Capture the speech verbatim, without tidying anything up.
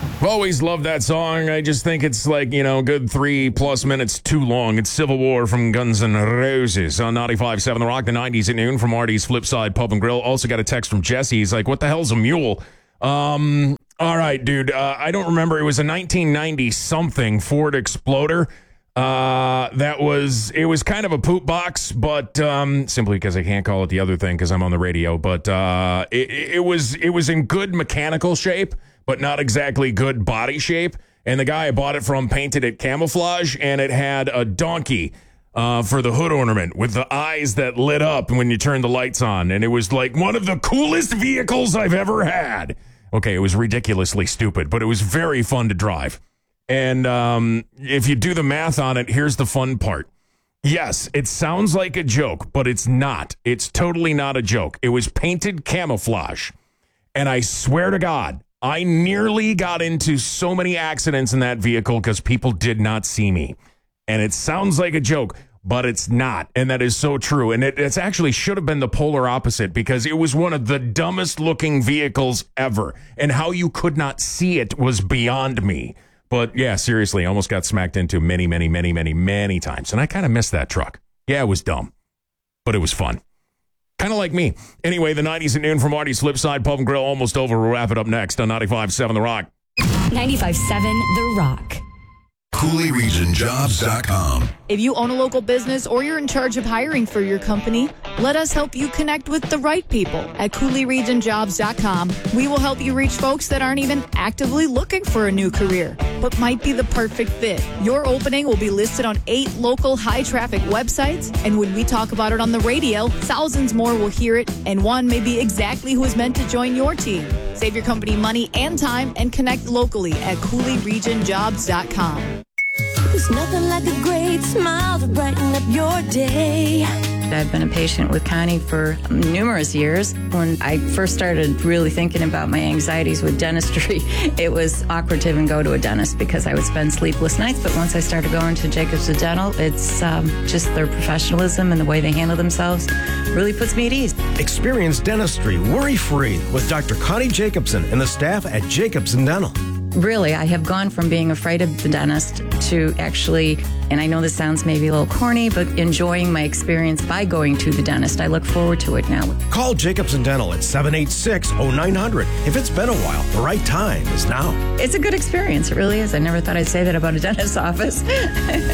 Always love that song. I just think it's like, you know, good three plus minutes too long. It's Civil War from Guns N' Roses on ninety-five point seven The Rock, the nineties at noon from Artie's Flipside Pub and Grill. Also got a text from Jesse. He's like, what the hell's a mule? Um, all right, dude. Uh, I don't remember. It was a nineteen ninety something Ford Exploder. Uh, that was, it was kind of a poop box, but, um, simply because I can't call it the other thing because I'm on the radio, but, uh, it, it was, it was in good mechanical shape, but not exactly good body shape. And the guy I bought it from painted it camouflage, and it had a donkey, uh, for the hood ornament with the eyes that lit up when you turned the lights on. And it was like one of the coolest vehicles I've ever had. Okay. It was ridiculously stupid, but it was very fun to drive. And um, if you do the math on it, here's the fun part. Yes, it sounds like a joke, but it's not. It's totally not a joke. It was painted camouflage. And I swear to God, I nearly got into so many accidents in that vehicle because people did not see me. And it sounds like a joke, but it's not. And that is so true. And it it's actually should have been the polar opposite because it was one of the dumbest looking vehicles ever. And how you could not see it was beyond me. But yeah, seriously, I almost got smacked into many, many, many, many, many times. And I kind of missed that truck. Yeah, it was dumb, but it was fun. Kind of like me. Anyway, the nineties at noon from Artie's Flipside Pub and Grill almost over. We'll wrap it up next on ninety-five point seven The Rock. ninety-five point seven The Rock. Cooley Region Jobs dot com. If you own a local business or you're in charge of hiring for your company, let us help you connect with the right people at Cooley Region Jobs dot com. We will help you reach folks that aren't even actively looking for a new career, but might be the perfect fit. Your opening will be listed on eight local high-traffic websites, and when we talk about it on the radio, thousands more will hear it, and one may be exactly who is meant to join your team. Save your company money and time and connect locally at Cooley Region Jobs dot com. There's nothing like a great smile to brighten up your day. I've been a patient with Connie for numerous years. When I first started really thinking about my anxieties with dentistry, it was awkward to even go to a dentist because I would spend sleepless nights. But once I started going to Jacobs Dental, it's um, just their professionalism and the way they handle themselves really puts me at ease. Experience dentistry worry-free with Doctor Connie Jacobson and the staff at Jacobs Dental. Really, I have gone from being afraid of the dentist to actually, and I know this sounds maybe a little corny, but enjoying my experience by going to the dentist. I look forward to it now. Call Jacobs Dental at seven eight six, oh nine hundred. If it's been a while, the right time is now. It's a good experience. It really is. I never thought I'd say that about a dentist's office.